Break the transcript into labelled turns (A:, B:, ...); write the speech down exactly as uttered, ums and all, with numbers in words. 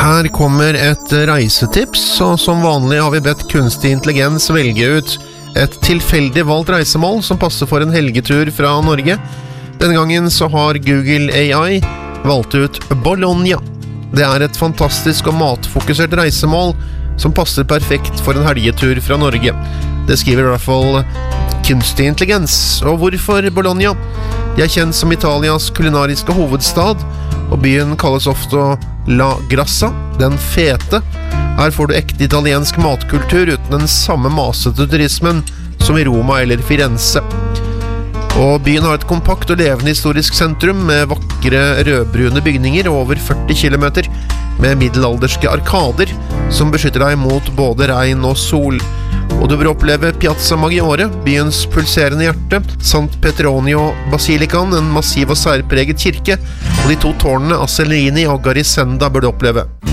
A: Her kommer et reisetips, og som vanlig har vi bedt kunstig intelligens velge ut et tilfeldig valgt reisemål som passer for en helgetur fra Norge. Denne gangen så har Google A I valgt ut Bologna. Det er et fantastisk og matfokusert reisemål som passer perfekt for en helgetur fra Norge. Det skriver i hvert fall kunstig intelligens. Og hvorfor Bologna? De er kjent som Italias kulinariske hovedstad, og byen kalles ofte La Grassa, den fete. Her får du ekte italiensk matkultur uten den samme masete turismen som i Roma eller Firenze. Og byen har et kompakt og levende historisk sentrum med vakre rødbrune bygninger og over førti kilometer med middelalderske arkader som beskytter deg mot både regn og sol. Og du bør oppleve Piazza Maggiore, byens pulserende hjerte, Sant Petronio Basilikan, en massiv og særpreget kirke, og de to tårnene Acelini og Garisenda bør du oppleve.